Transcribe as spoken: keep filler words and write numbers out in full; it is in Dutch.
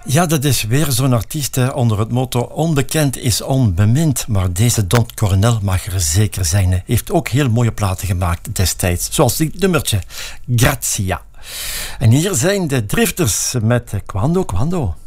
Ja, dat is weer zo'n artiest hè, onder het motto onbekend is onbemind. Maar deze Don Cornel mag er zeker zijn. Hij heeft ook heel mooie platen gemaakt destijds. Zoals dit nummertje, Grazia. En hier zijn de Drifters met Quando Quando.